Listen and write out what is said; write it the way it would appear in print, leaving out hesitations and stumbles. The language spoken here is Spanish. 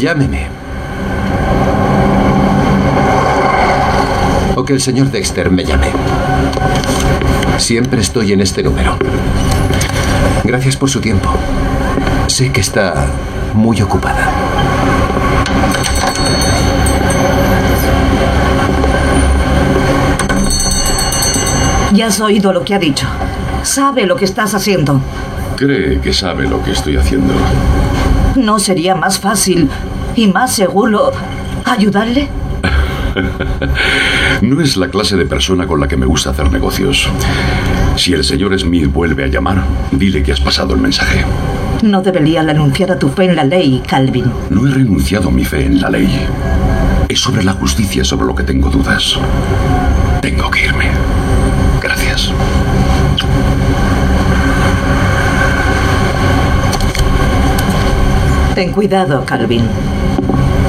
Llámeme. O que el señor Dexter me llame. Siempre estoy en este número. Gracias por su tiempo. Sé que está muy ocupada. Ya has oído lo que ha dicho. Sabe lo que estás haciendo. Cree que sabe lo que estoy haciendo. ¿No sería más fácil y más seguro ayudarle? No es la clase de persona con la que me gusta hacer negocios. Si el señor Smith vuelve a llamar, dile que has pasado el mensaje. No debería renunciar a tu fe en la ley, Calvin. No he renunciado a mi fe en la ley. Es sobre la justicia sobre lo que tengo dudas. Tengo que irme. Gracias. Ten cuidado, Calvin.